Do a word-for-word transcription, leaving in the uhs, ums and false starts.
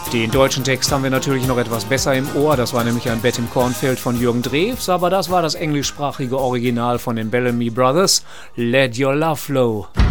Den deutschen Text haben wir natürlich noch etwas besser im Ohr. Das war nämlich ein Bett im Kornfeld von Jürgen Drews, aber das war das englischsprachige Original von den Bellamy Brothers. Let Your Love Flow.